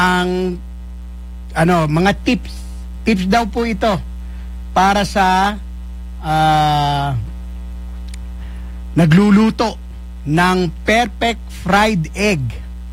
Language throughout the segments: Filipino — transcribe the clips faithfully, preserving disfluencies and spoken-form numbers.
ang ano, mga tips. Tips daw po ito para sa uh, nagluluto ng perfect fried egg.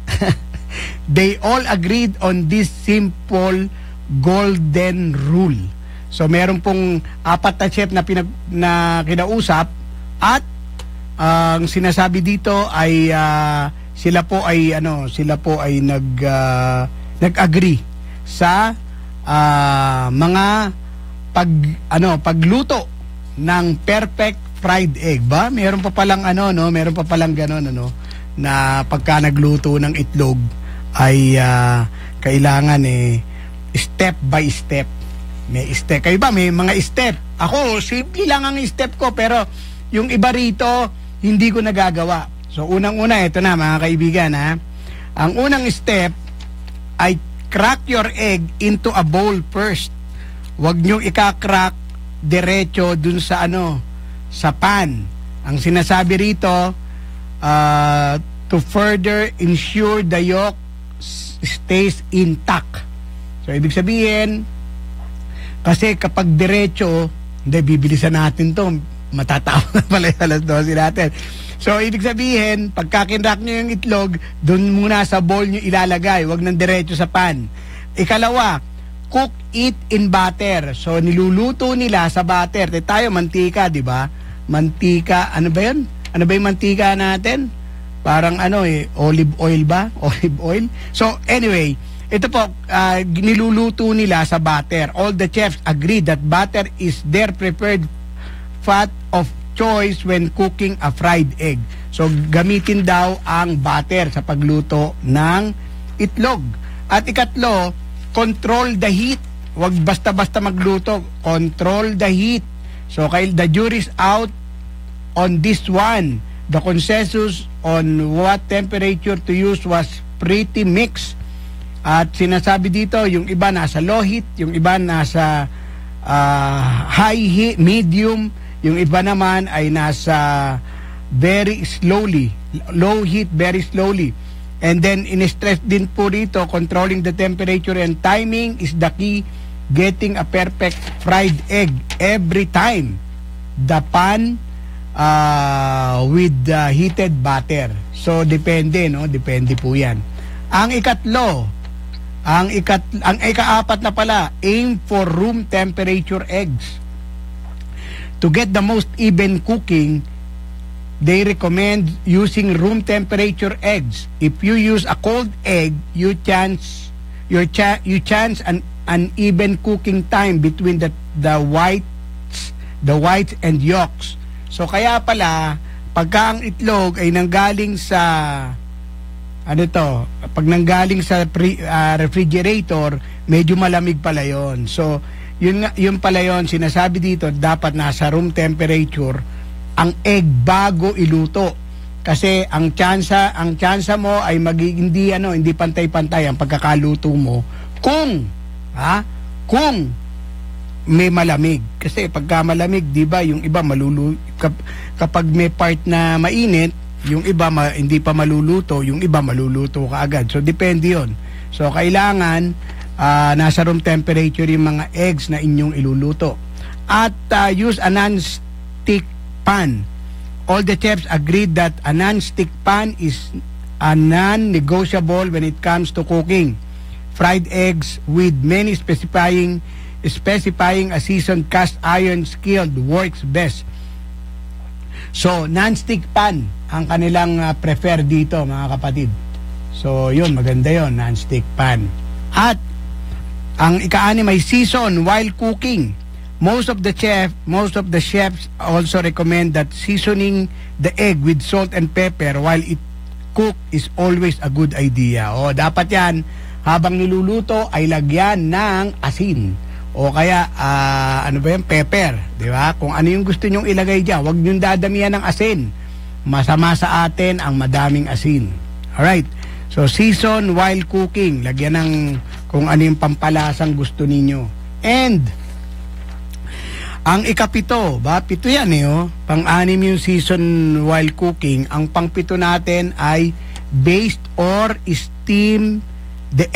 They all agreed on this simple golden rule. So meron pong apat na chef na, pinag, na kinausap at ang uh, sinasabi dito ay uh, sila po ay ano, sila po ay nag uh, nag-agree sa uh, mga pag ano, pagluto ng perfect fried egg ba? Meron pa palang ano no, meron pa palang gano'n ano na pagka nagluto ng itlog ay uh, kailangan eh step by step. May step. Kayo ba may mga step? Ako, simple lang ang step ko pero yung iba rito hindi ko nagagawa. So unang-una, ito na mga kaibigan ha. Ang unang step ay crack your egg into a bowl first. Huwag nyo ika-crack diretso dun sa ano, sa pan. Ang sinasabi rito, uh, to further ensure the yolk stays intact. So ibig sabihin, kasi kapag diretso, hindi, bibilisan natin to, matatawa na pala yung alas dose natin. So ibig sabihin, pagka kinrack nyo yung itlog, dun muna sa bowl nyo ilalagay, wag nang diretso sa pan. Ikalawa, cook it in butter. So niluluto nila sa butter. E tayo mantika, di ba? Mantika, ano ba yun? Ano ba yung mantika natin? Parang ano eh, olive oil ba? Olive oil? So anyway, ito po, uh, niluluto nila sa butter. All the chefs agree that butter is their preferred fat of choice when cooking a fried egg. So gamitin daw ang butter sa pagluto ng itlog. At ikatlo, control the heat. Huwag basta-basta magluto. Control the heat. So the jury's out on this one. The consensus on what temperature to use was pretty mixed. At sinasabi dito, yung iba nasa low heat, yung iba nasa uh, high heat, medium, yung iba naman ay nasa very slowly, low heat, very slowly. And then, in-stress din po rito, controlling the temperature and timing is the key, getting a perfect fried egg every time. The pan uh, with uh, heated butter. So, depende, no? Depende po yan. Ang ikatlo, ang, ikat, ang ikaapat na pala, aim for room temperature eggs. To get the most even cooking, they recommend using room temperature eggs. If you use a cold egg, you chance your cha- you chance an uneven cooking time between the the whites, the whites and yolks. So kaya pala pagka ang itlog ay nanggaling sa ano to, pag nanggaling sa pre, uh, refrigerator, medyo malamig pala 'yon. So yun nga, yun pala yun, sinasabi dito, dapat nasa room temperature ang egg bago iluto. Kasi ang tsansa, ang tsansa mo ay magiging hindi, ano, hindi pantay-pantay ang pagkakaluto mo kung, ha, kung may malamig. Kasi pagka malamig, di ba, yung iba malulu, kap, kapag may part na mainit, yung iba ma, hindi pa maluluto, yung iba maluluto kaagad. So, depende yun. So, kailangan Uh, nasa room temperature yung mga eggs na inyong iluluto. At uh, use a non-stick pan. All the chefs agreed that a non-stick pan is a non-negotiable when it comes to cooking fried eggs, with many specifying specifying a seasoned cast iron skilled works best. So, non-stick pan ang kanilang uh, prefer dito, mga kapatid. So, yun, maganda yun, non-stick pan. At ang ika-anim ay season while cooking. Most of the chef, most of the chefs also recommend that seasoning the egg with salt and pepper while it cook is always a good idea. O dapat yan habang niluluto ay lagyan ng asin o kaya uh, ano ba yan, pepper, di ba? Kung ano yung gusto nyong ilagay diyan, huwag nyong dadamihan ng asin. Masama sa atin ang madaming asin. Alright. So, season while cooking. Lagyan ng kung ano yung pampalasang gusto ninyo. And, ang ikapito, ba? Pito yan eh, oh. Pang-anim yung season while cooking. Ang pangpito natin ay based or steam